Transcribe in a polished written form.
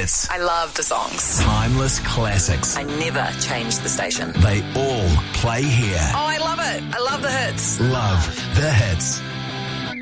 hits. I love the songs. Timeless classics. I never change the station. They all play here. Oh, I love it. I love the hits. Love the hits.